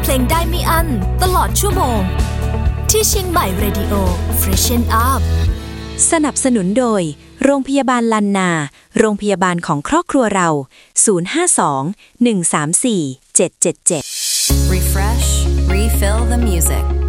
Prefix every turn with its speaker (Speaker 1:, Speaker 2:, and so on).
Speaker 1: เพลงได้ไม่อั้นตลอดชั่วโมงที่เชียงใหม่เรดิโอ Freshen Up
Speaker 2: สนับสนุนโดยโรงพยาบาลลันนาโรงพยาบาลของครอบครัวเรา052 134 777
Speaker 3: Refresh, refill the music